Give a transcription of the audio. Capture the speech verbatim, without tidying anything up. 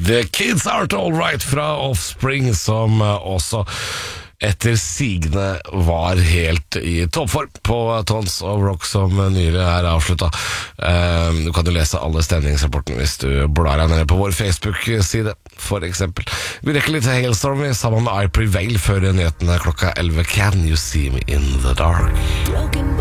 The Kids Aren't All Right fra Offspring, som også etter sigende var helt i toppform på Tons of Rock, som nylig er avsluttet. Du kan jo lese alle stemningsrapporten hvis du blar deg ned på vår Facebook-side, for eksempel. Vi rekker litt Hailstorm sammen med I Prevail før nyhetene klokka elleve. Can you see me in the dark?